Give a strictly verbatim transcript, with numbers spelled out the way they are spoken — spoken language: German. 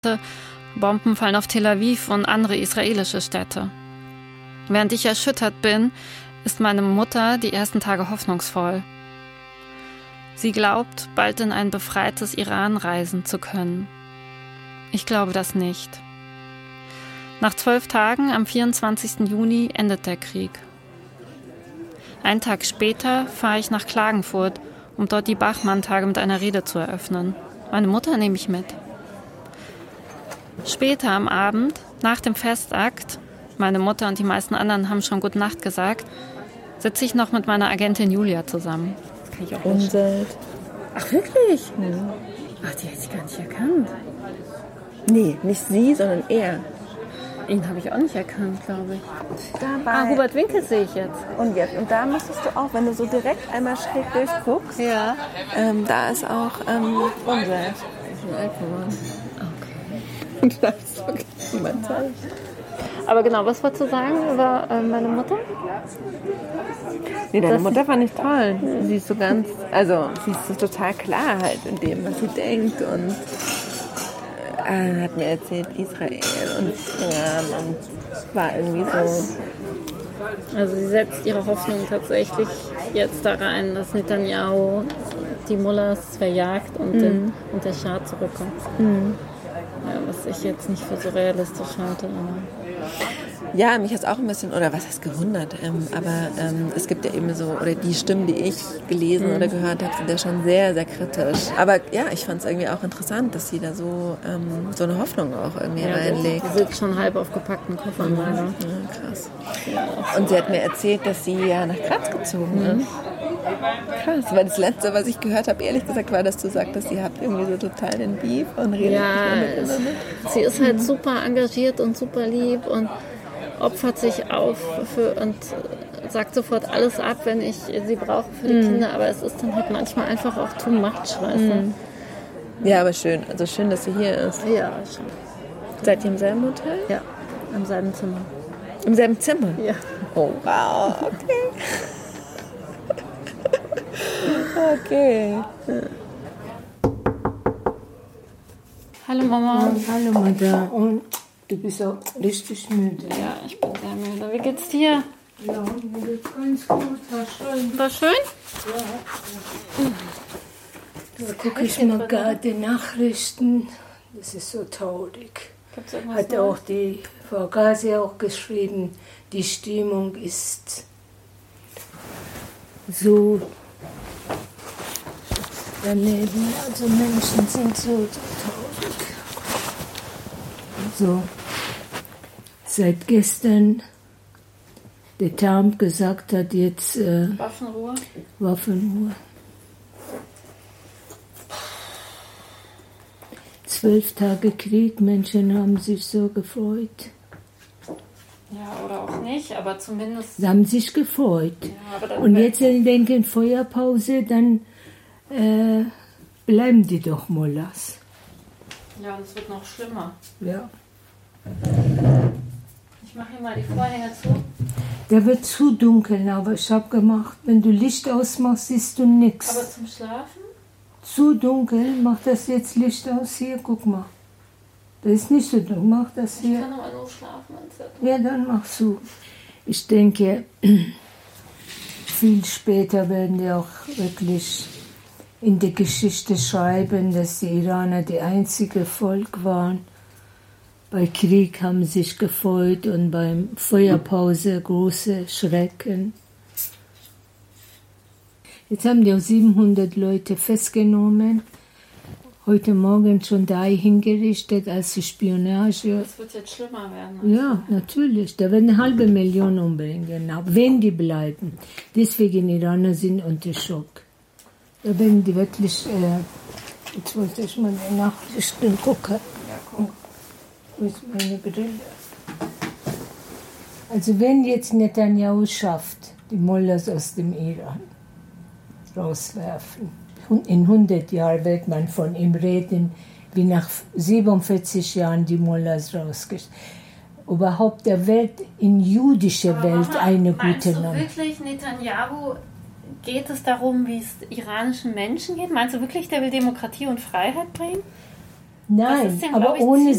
Bomben fallen auf Tel Aviv und andere israelische Städte. Während ich erschüttert bin, ist meine Mutter die ersten Tage hoffnungsvoll. Sie glaubt, bald in ein befreites Iran reisen zu können. Ich glaube das nicht. Nach zwölf Tagen, am vierundzwanzigsten Juni, endet der Krieg. Einen Tag später fahre ich nach Klagenfurt, um dort die Bachmann-Tage mit einer Rede zu eröffnen. Meine Mutter nehme ich mit. Später am Abend, nach dem Festakt, meine Mutter und die meisten anderen haben schon Gute Nacht gesagt, sitze ich noch mit meiner Agentin Julia zusammen. Das kann ich auch nicht. Ach, wirklich? Ja. Ach, die hätte ich gar nicht erkannt. Nee, nicht sie, sondern er. Ihn habe ich auch nicht erkannt, glaube ich. Dabei. Ah, Hubert Winkel sehe ich jetzt. Und jetzt, und da müsstest du auch, wenn du so direkt einmal schräg durchguckst, Ja. ähm, da ist auch ähm, Umwelt. Das ist ein Alpenmann. Okay. Und da ist wirklich niemand Zeit. Aber genau, was wolltest du sagen über äh, meine Mutter? Nee, deine Das- Mutter fand ich toll. Sie ist so ganz, also sie ist so total klar halt in dem, was sie denkt und äh, hat mir erzählt, Israel und Iran und war irgendwie so. Also sie setzt ihre Hoffnung tatsächlich jetzt da rein, dass Netanyahu die Mullahs verjagt und, Mhm. den, und der Schah zurückkommt. Mhm. Ja, was ich jetzt nicht für so realistisch halte. Aber Ja, mich hat es auch ein bisschen, oder was heißt gewundert, ähm, aber ähm, es gibt ja eben so, oder die Stimmen, die ich gelesen Mhm. oder gehört habe, sind ja schon sehr, sehr kritisch. Aber ja, ich fand es irgendwie auch interessant, dass sie da so, ähm, so eine Hoffnung auch irgendwie ja, reinlegt. die sitzt schon halb auf gepackten Koffern leider. Ja, krass. Ja, auch Und sie hat mir erzählt, dass sie ja nach Graz gezogen ist. Krass, weil das Letzte, was ich gehört habe, ehrlich gesagt, war, dass du sagtest, sie habt irgendwie so total den Beef und redet Ja, nicht mehr miteinander. sie ist halt super engagiert und super lieb und opfert sich auf für, und sagt sofort alles ab, wenn ich sie brauche für die Kinder. Aber es ist dann halt manchmal einfach auch too much, weißt du? Ja, aber schön. Also schön, dass sie hier ist. Ja, schon. Seid ihr im selben Hotel? Ja, im selben Zimmer. Im selben Zimmer? Ja. Oh, wow. Okay. Okay. Hallo Mama. Hallo Madame. Und du bist auch richtig müde. Ja, ich bin sehr müde. Wie geht's dir? Ja, mir geht's ganz gut. War schön. War schön? Da gucke ich mal gerade Nachrichten. Das ist so traurig. Gibt's irgendwas Hat auch die Frau Gazi auch geschrieben, die Stimmung ist so daneben. Also Menschen sind so, so traurig. So, seit gestern der Trump gesagt hat, jetzt äh, Waffenruhe? Waffenruhe. Zwölf Tage Krieg, Menschen haben sich so gefreut. Ja, oder auch nicht, aber zumindest. Sie haben sich gefreut. Ja, aber dann Und jetzt denken Feuerpause, dann äh, bleiben die doch Mullahs. Ja, das wird noch schlimmer. Ja. Ich mache hier mal die Vorhänge zu. Der wird zu dunkel, aber ich habe gemacht, wenn du Licht ausmachst, siehst du nichts. Aber zum Schlafen? Zu dunkel, mach das jetzt Licht aus hier, guck mal. Das ist nicht so dunkel, mach das Ich hier. kann aber nur schlafen, wenn es Ja, dann mach so. Ich denke, viel später werden wir auch wirklich in der Geschichte schreiben, dass die Iraner die einzige Volk waren. Bei Krieg haben sie sich gefreut und beim Feuerpause große Schrecken. Jetzt haben die auch siebenhundert Leute festgenommen. Heute Morgen schon drei hingerichtet als Spionage. Das wird jetzt schlimmer werden. Ja, natürlich. Da werden eine halbe Million umbringen, wenn die bleiben. Deswegen Iraner sind unter Schock. Da werden die wirklich, äh, jetzt wollte ich mal die Nachrichten gucken. Ja, guck. Wo ist meine Brille? Also wenn jetzt Netanyahu schafft, die Mullahs aus dem Iran rauswerfen, in hundert Jahren wird man von ihm reden, wie nach siebenundvierzig Jahren die Mullahs rausgeschickt. Überhaupt der Welt, in jüdischer Aber Welt Mama, eine meinst gute du Nummer. wirklich, Netanyahu, geht es darum, wie es iranischen Menschen geht? Meinst du wirklich, der will Demokratie und Freiheit bringen? Nein, das ist ihm, aber ich, ohne ziemlich